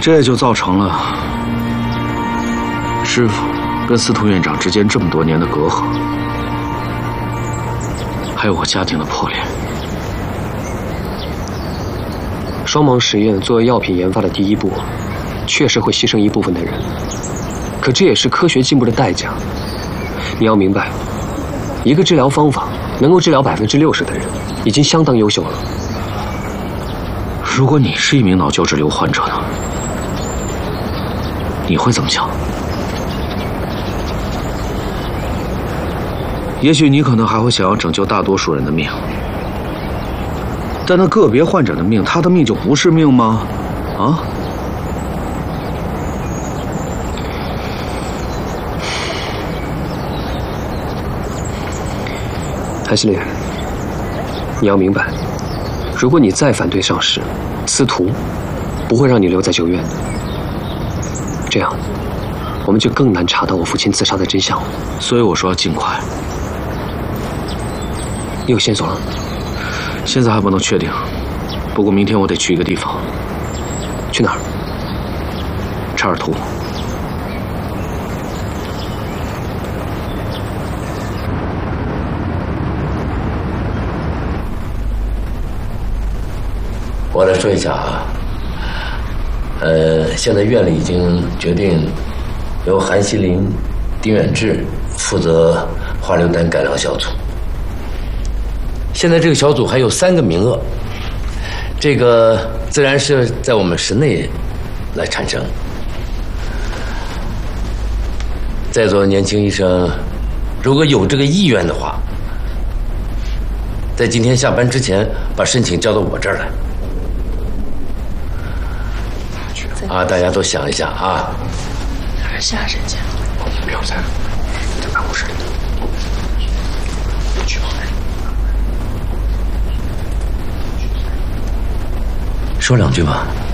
这也就造成了师傅跟司徒院长之间这么多年的隔阂，还有我家庭的破裂。 双盲实验作为药品研发的第一步，确实会牺牲一部分的人，可这也是科学进步的代价。你要明白，一个治疗方法能够治疗60%的人，已经相当优秀了。 如果你是一名脑胶质瘤患者呢？你会怎么想？也许你可能还会想要拯救大多数人的命，但那个别患者的命，他的命就不是命吗？啊？ 韩系列，你要明白，如果你再反对上市，司徒不会让你留在九院的。这样，我们就更难查到我父亲自杀的真相了。 所以我说要尽快。 你有线索了？ 现在还不能确定，不过明天我得去一个地方。 去哪儿？ 查尔图。 我来说一下啊，现在院里已经决定由韩锡林、丁远志负责花榴弹改良小组。现在这个小组还有3个名额，这个自然是在我们市内来产生。在座的年轻医生，如果有这个意愿的话，在今天下班之前把申请交到我这儿来。啊，大家都想一下啊。 还是下申请。 不要在办公室里。去吧。 说2句吧。